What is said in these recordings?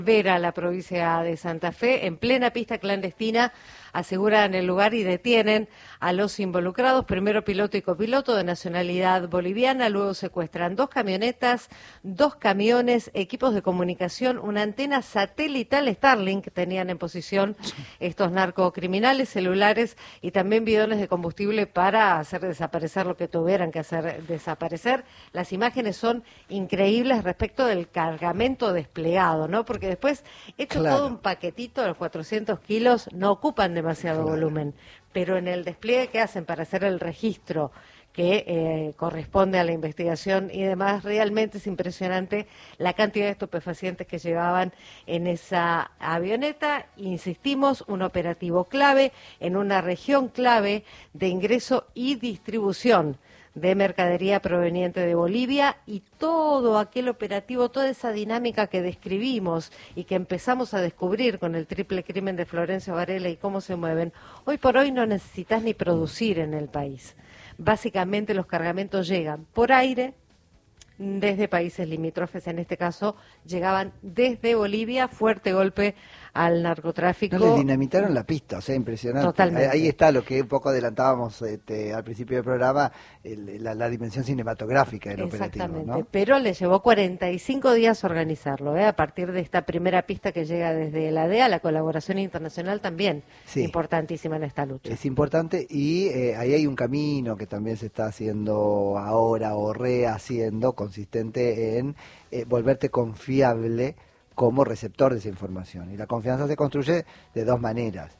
Vera, la provincia de Santa Fe, en plena pista clandestina, aseguran el lugar y detienen a los involucrados, primero piloto y copiloto de nacionalidad boliviana, luego secuestran 2 camionetas, 2 camiones, equipos de comunicación, una antena satelital Starlink que tenían en posición estos narcocriminales, celulares y también bidones de combustible para hacer desaparecer lo que tuvieran que hacer desaparecer. Las imágenes son increíbles respecto del cargamento desplegado, ¿no? Porque después, hecho todo un paquetito de los 400 kilos, no ocupan demasiado volumen, pero en el despliegue que hacen para hacer el registro que corresponde a la investigación y demás, realmente es impresionante la cantidad de estupefacientes que llevaban en esa avioneta. Insistimos, un operativo clave en una región clave de ingreso y distribución de mercadería proveniente de Bolivia, y todo aquel operativo, toda esa dinámica que describimos y que empezamos a descubrir con el triple crimen de Florencio Varela y cómo se mueven. Hoy por hoy no necesitas ni producir en el país. Básicamente los cargamentos llegan por aire desde países limítrofes, en este caso llegaban desde Bolivia. Fuerte golpe al narcotráfico. No, les dinamitaron la pista, o sea, impresionante. Totalmente. Ahí está lo que un poco adelantábamos al principio del programa, la dimensión cinematográfica del operativo, ¿no? Pero le llevó 45 días organizarlo, a partir de esta primera pista que llega desde la DEA, la colaboración internacional también, importantísima en esta lucha. Es importante, y ahí hay un camino que también se está haciendo ahora o rehaciendo, consistente en volverte confiable como receptor de esa información. Y la confianza se construye de 2 maneras.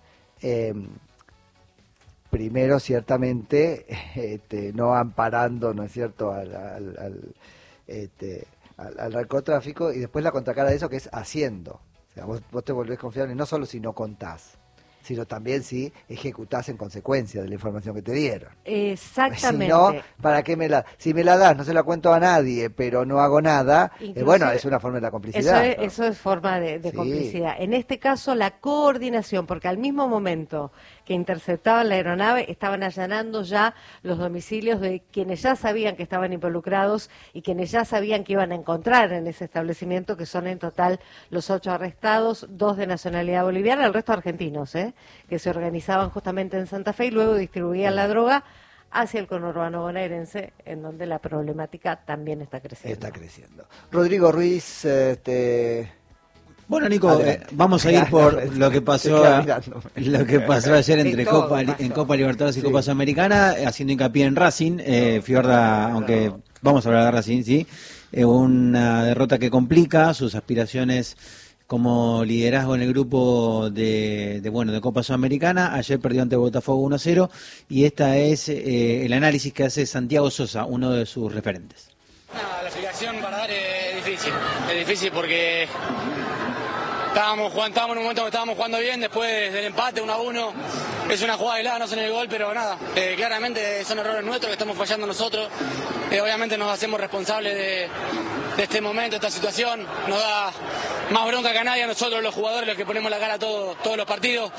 Primero, ciertamente, no amparando, ¿no es cierto?, al narcotráfico, y después la contracara de eso, que es haciendo. O sea, vos te volvés confiable no solo si no contás, sino también si ejecutás en consecuencia de la información que te dieron. Exactamente. Si no, ¿para qué si me la das, no se la cuento a nadie, pero no hago nada? Bueno, es una forma de la complicidad. Eso es forma de complicidad. En este caso, la coordinación, porque al mismo momento que interceptaban la aeronave, estaban allanando ya los domicilios de quienes ya sabían que estaban involucrados y quienes ya sabían que iban a encontrar en ese establecimiento, que son en total los 8 arrestados, 2 de nacionalidad boliviana, el resto argentinos, que se organizaban justamente en Santa Fe y luego distribuían la droga hacia el conurbano bonaerense, en donde la problemática también está creciendo. Rodrigo Ruiz, Bueno, Nico, vamos a ir por lo que pasó ayer entre Copa Libertadores y Copa Sudamericana, haciendo hincapié en Racing. Fiorda, aunque vamos a hablar de Racing, sí, una derrota que complica sus aspiraciones como liderazgo en el grupo de Copa Sudamericana. Ayer perdió ante Botafogo 1-0, y esta es el análisis que hace Santiago Sosa, uno de sus referentes. La explicación para dar es difícil porque estábamos en un momento que estábamos jugando bien, después del empate 1-1, es una jugada aislada, no son el gol, pero nada, claramente son errores nuestros que estamos fallando nosotros. Obviamente nos hacemos responsables de este momento, esta situación. Nos da más bronca que a nadie, a nosotros los jugadores, los que ponemos la cara todos los partidos.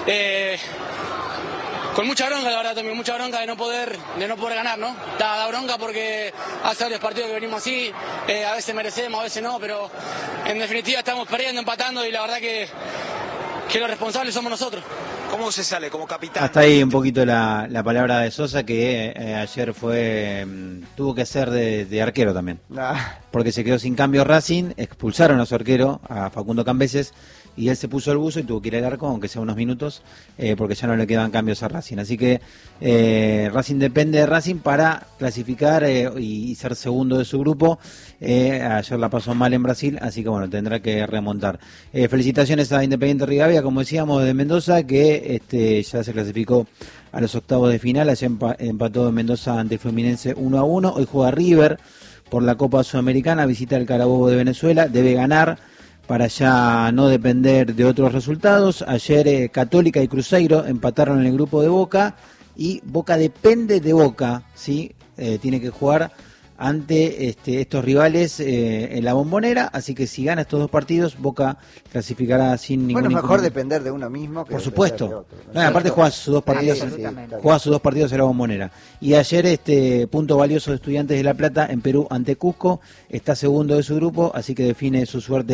Con mucha bronca, la verdad, también mucha bronca de no poder ganar, ¿no? Da bronca porque hace varios partidos que venimos así, a veces merecemos, a veces no, pero en definitiva estamos perdiendo, empatando, y la verdad que los responsables somos nosotros. ¿Cómo se sale como capitán? Hasta ahí un poquito la palabra de Sosa, que ayer tuvo que ser de arquero también, porque se quedó sin cambio Racing, expulsaron a su arquero, a Facundo Cambeses, y él se puso el buzo y tuvo que ir al arco, aunque sea unos minutos, porque ya no le quedan cambios a Racing. Así que Racing depende de Racing para clasificar y ser segundo de su grupo. Ayer la pasó mal en Brasil, así que bueno, tendrá que remontar. Felicitaciones a Independiente Rivadavia, como decíamos, de Mendoza, que ya se clasificó a los octavos de final. Ayer empató en Mendoza ante el Fluminense 1-1. Hoy juega River por la Copa Sudamericana, visita el Carabobo de Venezuela, debe ganar para ya no depender de otros resultados. Ayer Católica y Cruzeiro empataron en el grupo de Boca, y Boca depende de Boca, ¿sí? Tiene que jugar ante estos rivales en la Bombonera, así que si gana estos 2 partidos, Boca clasificará sin ningún inconveniente. Mejor depender de uno mismo que por supuesto de otro, ¿no? Aparte juega sus 2 partidos, juega sus 2 partidos en la Bombonera. Y ayer punto valioso de Estudiantes de La Plata en Perú ante Cusco, está segundo de su grupo, así que define su suerte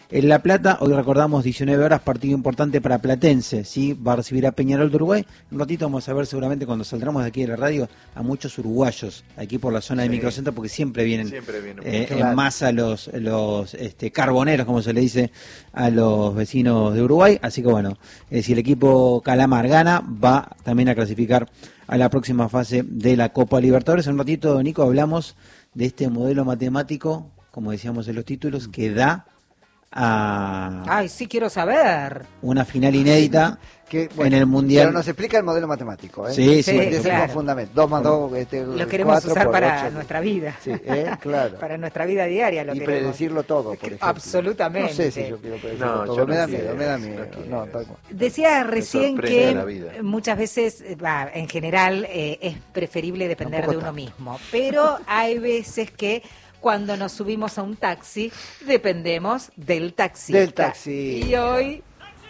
En La Plata, hoy recordamos 19 horas, partido importante para Platense, ¿sí? Va a recibir a Peñarol de Uruguay. Un ratito vamos a ver seguramente cuando saldremos de aquí de la radio a muchos uruguayos aquí por la zona de Microcentro, porque siempre vienen en masa los carboneros, como se le dice a los vecinos de Uruguay. Así que bueno, si el equipo Calamar gana, va también a clasificar a la próxima fase de la Copa Libertadores. En un ratito, Nico, hablamos de este modelo matemático, como decíamos en los títulos, que da a... Ay, sí, quiero saber. Una final inédita que, en el Mundial. Pero nos explica el modelo matemático, ¿eh? Sí, claro. Con fundamento. 2 más 2, lo queremos usar para 8. nuestra vida. Sí, claro. Para nuestra vida diaria lo y queremos. predecirlo todo, por ejemplo. Absolutamente. No sé si yo quiero predecirlo todo. Me da miedo. No, decía recién que muchas veces, en general, es preferible depender de uno mismo. Pero hay veces que cuando nos subimos a un taxi, dependemos del taxista. Del taxi. Y hoy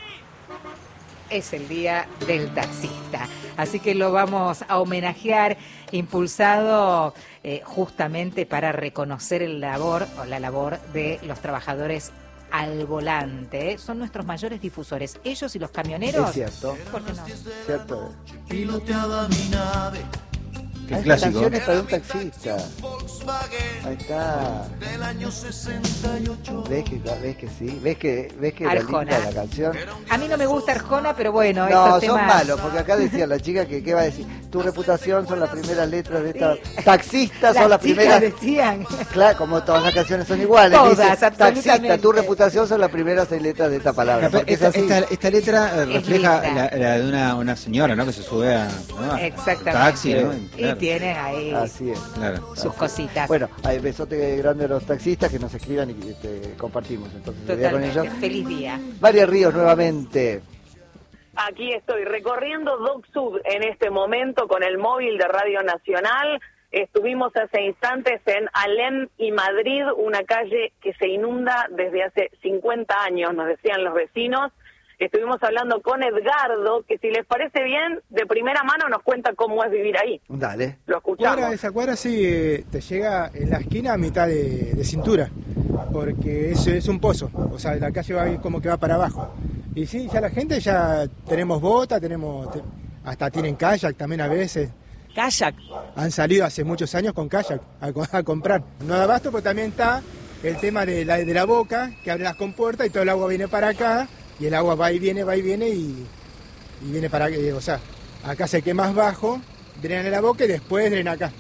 es el día del taxista. Así que lo vamos a homenajear, impulsado justamente para reconocer la labor de los trabajadores al volante. Son nuestros mayores difusores. Ellos y los camioneros. Es cierto. ¿Por qué no? Cierto. Piloteaba mi nave. Qué Hay clásico. canciones para un taxista. Ahí está. Del año 68. ¿Ves que sí? ¿Ves que era Arjona. linda la canción? A mí no me gusta Arjona, pero bueno, No, estos son temas... malos, porque acá decía la chica que ¿qué va a decir? Tu reputación son las primeras letras de esta... Taxistas son las chicas primeras... decían. Claro, como todas las canciones son iguales. Todas, dice, absolutamente. taxista, tu reputación son las primeras 6 letras de esta palabra. Porque es así. Esta letra refleja linda. la de una señora, ¿no? Que se sube a Exactamente. taxi, ¿no? Y Claro. tienen ahí Así es. Claro. sus cositas. Bueno, hay besote grande a los taxistas que nos escriban y compartimos. Entonces, voy con ellos. Totalmente. Feliz día. María Ríos nuevamente. Aquí estoy recorriendo Dock Sud en este momento con el móvil de Radio Nacional. Estuvimos hace instantes en Alem y Madrid, una calle que se inunda desde hace 50 años, nos decían los vecinos. Estuvimos hablando con Edgardo, que si les parece bien, de primera mano nos cuenta cómo es vivir ahí. Dale. Lo escuchamos. Esa cuadra sí te llega en la esquina a mitad de cintura, porque es un pozo, o sea, la calle va como que va para abajo. Y sí, ya la gente ya tenemos botas, hasta tienen kayak también a veces. Kayak. Han salido hace muchos años con kayak a comprar. No da abasto, pero también está el tema de la boca, que abre las compuertas y todo el agua viene para acá. Y el agua va y viene y viene para acá. O sea, acá se quema más bajo, drena en la boca y después drena acá.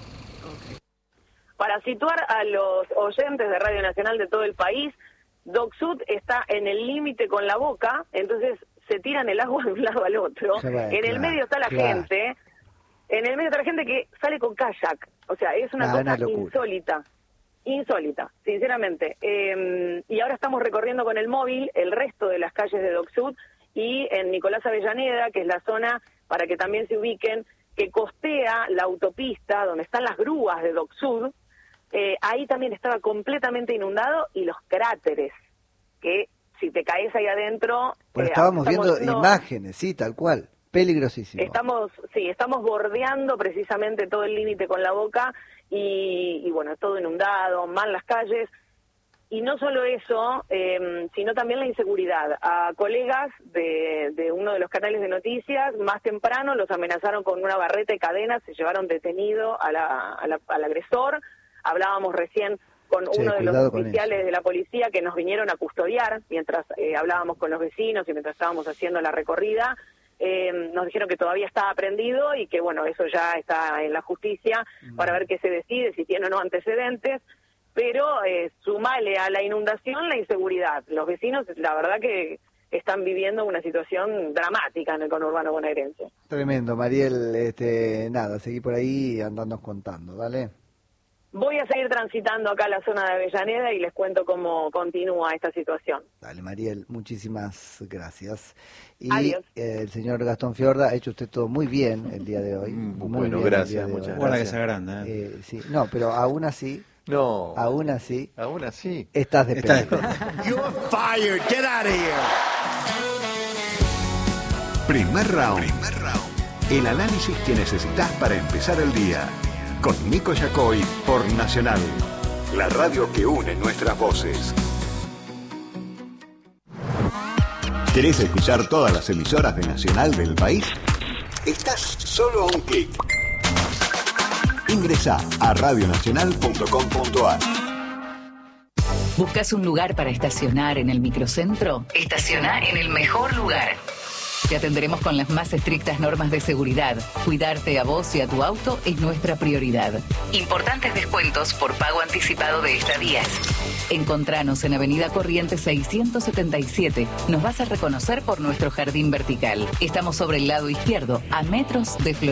Para situar a los oyentes de Radio Nacional de todo el país, Dock Sud está en el límite con la boca, entonces se tiran el agua de un lado al otro. En el medio está la gente, que sale con kayak. O sea, es una cosa insólita, sinceramente. Y ahora estamos recorriendo con el móvil el resto de las calles de Dock Sud y en Nicolás Avellaneda, que es la zona, para que también se ubiquen, que costea la autopista donde están las grúas de Dock Sud. Ahí también estaba completamente inundado y los cráteres, que si te caes ahí adentro... Bueno, estábamos viendo imágenes, sí, tal cual, peligrosísimo. Estamos bordeando precisamente todo el límite con la boca y bueno, todo inundado, mal las calles. Y no solo eso, sino también la inseguridad. A colegas de uno de los canales de noticias, más temprano los amenazaron con una barreta y cadenas, se llevaron detenido al agresor. Hablábamos recién con uno de los oficiales de la policía que nos vinieron a custodiar mientras hablábamos con los vecinos y mientras estábamos haciendo la recorrida. Nos dijeron que todavía está aprendido y que bueno, eso ya está en la justicia para ver qué se decide, si tiene o no antecedentes, pero sumale a la inundación la inseguridad. Los vecinos, la verdad que están viviendo una situación dramática en el conurbano bonaerense. Tremendo, Mariel, nada, seguí por ahí y andándonos contando, ¿vale? Voy a seguir transitando acá la zona de Avellaneda y les cuento cómo continúa esta situación. Dale, Mariel, muchísimas gracias. Y adiós. El señor Gastón Fiorda, ha hecho usted todo muy bien el día de hoy. Bueno, gracias, muchas gracias. Guarda que sea grande. Sí, no, pero aún así... No. Aún así. Estás despedido. You're fired. Get out of here. Primer round. El análisis que necesitas para empezar el día. Con Nico Yacoy por Nacional. La radio que une nuestras voces. ¿Querés escuchar todas las emisoras de Nacional del país? Estás solo a un clic. Ingresá a radionacional.com.ar. ¿Buscas un lugar para estacionar en el microcentro? Estaciona en el mejor lugar. Te atenderemos con las más estrictas normas de seguridad. Cuidarte a vos y a tu auto es nuestra prioridad. Importantes descuentos por pago anticipado de estadías. Encontranos en Avenida Corrientes 677. Nos vas a reconocer por nuestro jardín vertical. Estamos sobre el lado izquierdo, a metros de Florida.